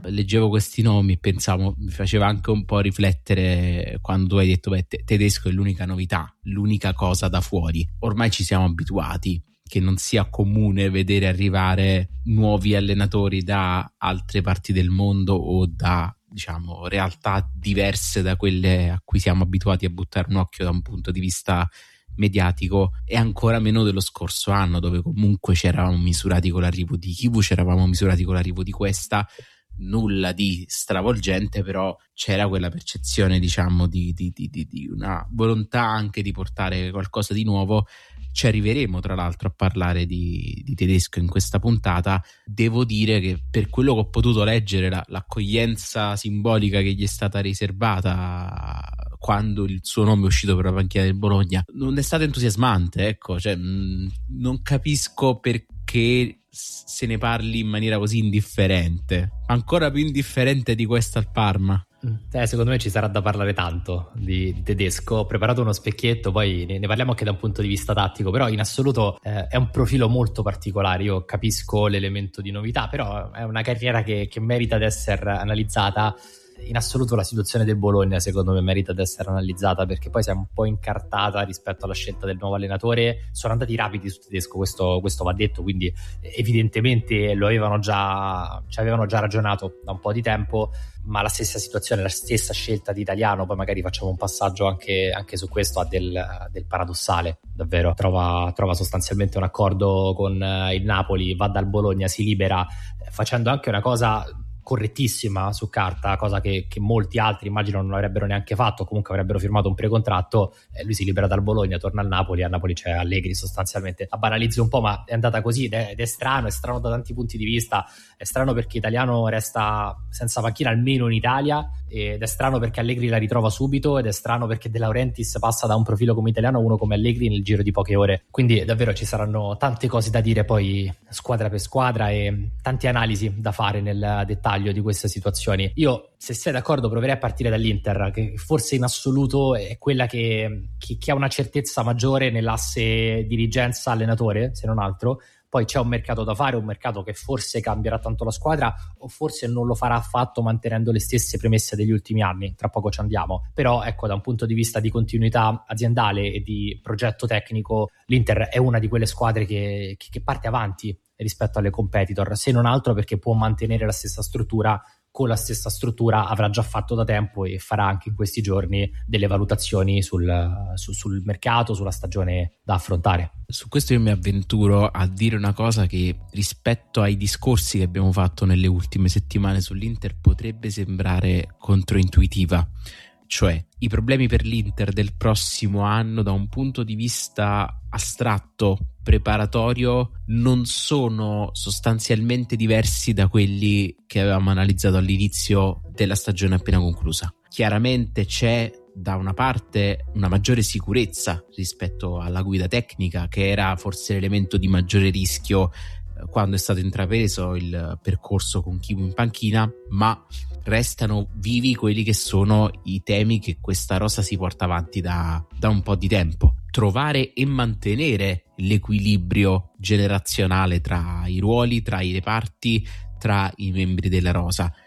leggevo questi nomi e pensavo, mi faceva anche un po' riflettere quando tu hai detto Tedesco è l'unica novità, l'unica cosa da fuori. Ormai ci siamo abituati che non sia comune vedere arrivare nuovi allenatori da altre parti del mondo o da, diciamo, realtà diverse da quelle a cui siamo abituati a buttare un occhio da un punto di vista mediatico, e ancora meno dello scorso anno, dove comunque ci eravamo misurati con l'arrivo di Kivu, ci eravamo misurati con l'arrivo di Questa. Nulla di stravolgente, però c'era quella percezione, diciamo, di una volontà anche di portare qualcosa di nuovo. Ci arriveremo tra l'altro a parlare di Tedesco in questa puntata. Devo dire che per quello che ho potuto leggere, l'accoglienza simbolica che gli è stata riservata quando il suo nome è uscito per la panchina del Bologna non è stata entusiasmante, ecco. Cioè, non capisco perché se ne parli in maniera così indifferente, ancora più indifferente di Questa al Parma. Secondo me ci sarà da parlare tanto di Tedesco. Ho preparato uno specchietto, poi ne parliamo anche da un punto di vista tattico, però in assoluto è un profilo molto particolare. Io capisco l'elemento di novità, però è una carriera che merita di essere analizzata. In assoluto la situazione del Bologna secondo me merita di essere analizzata, perché poi si è un po' incartata rispetto alla scelta del nuovo allenatore. Sono andati rapidi su Tedesco, questo va detto, quindi evidentemente ci avevano già ragionato da un po' di tempo, ma la stessa situazione, la stessa scelta di Italiano, poi magari facciamo un passaggio anche su questo, ha del paradossale, davvero. Trova sostanzialmente un accordo con il Napoli, va dal Bologna, si libera, facendo anche una cosa correttissima su carta, cosa che molti altri immagino non avrebbero neanche fatto, comunque avrebbero firmato un precontratto. Lui si libera dal Bologna, torna al Napoli, a Napoli c'è Allegri sostanzialmente. La banalizzo un po', ma è andata così ed è strano da tanti punti di vista. È strano perché Italiano resta senza panchina almeno in Italia, ed è strano perché Allegri la ritrova subito, ed è strano perché De Laurentiis passa da un profilo come Italiano a uno come Allegri nel giro di poche ore. Quindi davvero ci saranno tante cose da dire poi squadra per squadra e tante analisi da fare nel dettaglio di queste situazioni. Io, se sei d'accordo, proverei a partire dall'Inter, che forse in assoluto è quella che ha una certezza maggiore nell'asse dirigenza-allenatore, se non altro. Poi c'è un mercato da fare, un mercato che forse cambierà tanto la squadra o forse non lo farà affatto mantenendo le stesse premesse degli ultimi anni, tra poco ci andiamo. Però ecco, da un punto di vista di continuità aziendale e di progetto tecnico, l'Inter è una di quelle squadre che parte avanti rispetto alle competitor, se non altro perché può mantenere la stessa struttura. Con la stessa struttura avrà già fatto da tempo e farà anche in questi giorni delle valutazioni sul mercato, sulla stagione da affrontare. Su questo io mi avventuro a dire una cosa che, rispetto ai discorsi che abbiamo fatto nelle ultime settimane sull'Inter, potrebbe sembrare controintuitiva. Cioè, i problemi per l'Inter del prossimo anno, da un punto di vista astratto, preparatorio, non sono sostanzialmente diversi da quelli che avevamo analizzato all'inizio della stagione appena conclusa. Chiaramente c'è da una parte una maggiore sicurezza rispetto alla guida tecnica, che era forse l'elemento di maggiore rischio quando è stato intrapreso il percorso con Kivu in panchina, ma restano vivi quelli che sono i temi che questa rosa si porta avanti da un po' di tempo. Trovare e mantenere l'equilibrio generazionale tra i ruoli, tra i reparti, tra i membri della rosa.